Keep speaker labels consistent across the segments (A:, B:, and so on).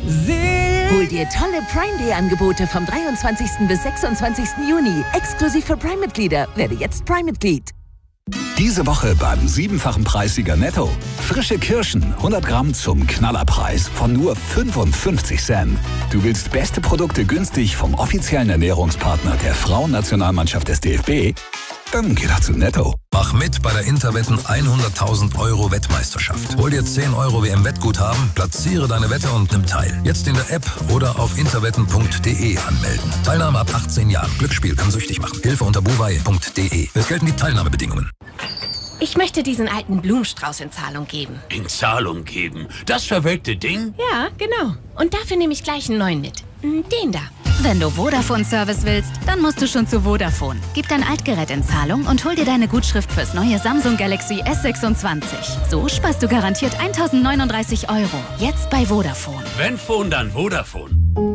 A: Hol dir tolle Prime Day Angebote vom 23. bis 26. Juni. Exklusiv für Prime-Mitglieder. Werde jetzt Prime-Mitglied.
B: Diese Woche beim 7-fachen Preissieger Netto. Frische Kirschen, 100 Gramm zum Knallerpreis von nur 55 Cent. Du willst beste Produkte günstig vom offiziellen Ernährungspartner der Frauennationalmannschaft des DFB? Dann geh doch zu Netto.
C: Mach mit bei der Interwetten 100.000 € Wettmeisterschaft. Hol dir 10 € WM-Wettguthaben, platziere deine Wette und nimm teil. Jetzt in der App oder auf interwetten.de anmelden. Teilnahme ab 18 Jahren. Glücksspiel kann süchtig machen. Hilfe unter buwei.de. Es gelten die Teilnahmebedingungen.
D: Ich möchte diesen alten Blumenstrauß in Zahlung geben.
E: In Zahlung geben? Das verwelkte Ding?
D: Ja, genau. Und dafür nehme ich gleich einen neuen mit. Den da.
F: Wenn du Vodafone-Service willst, dann musst du schon zu Vodafone. Gib dein Altgerät in Zahlung und hol dir deine Gutschrift fürs neue Samsung Galaxy S26. So sparst du garantiert 1.039 €. Jetzt bei Vodafone.
E: Wenn Phone, dann Vodafone.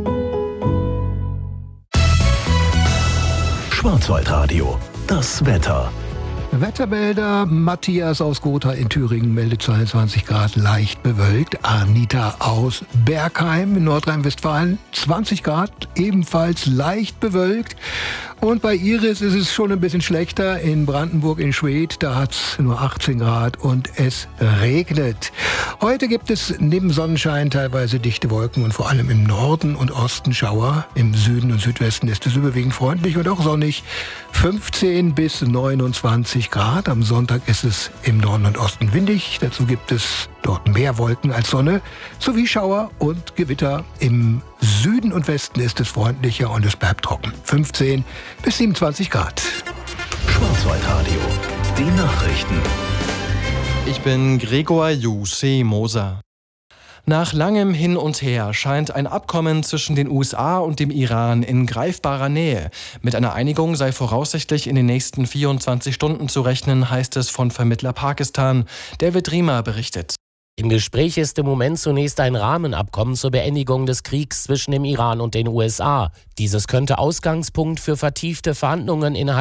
G: Schwarzwaldradio. Das Wetter.
H: Wettermelder Matthias aus Gotha in Thüringen meldet 22 Grad leicht bewölkt. Anita aus Bergheim in Nordrhein-Westfalen 20 Grad, ebenfalls leicht bewölkt. Und bei Iris ist es schon ein bisschen schlechter. In Brandenburg in Schwedt, da hat es nur 18 Grad und es regnet. Heute gibt es neben Sonnenschein teilweise dichte Wolken und vor allem im Norden und Osten Schauer. Im Süden und Südwesten ist es überwiegend freundlich und auch sonnig. 15 bis 29 Grad. Am Sonntag ist es im Norden und Osten windig. Dazu gibt es dort mehr Wolken als Sonne, sowie Schauer und Gewitter. Im Süden und Westen ist es freundlicher und es bleibt trocken. 15 bis 27 Grad.
G: Schwarzwaldradio. Die Nachrichten.
I: Ich bin Gregor Jussi Moser. Nach langem Hin und Her scheint ein Abkommen zwischen den USA und dem Iran in greifbarer Nähe. Mit einer Einigung sei voraussichtlich in den nächsten 24 Stunden zu rechnen, heißt es von Vermittler Pakistan. David Riemer berichtet.
J: Im Gespräch ist im Moment zunächst ein Rahmenabkommen zur Beendigung des Kriegs zwischen dem Iran und den USA. Dieses könnte Ausgangspunkt für vertiefte Verhandlungen innerhalb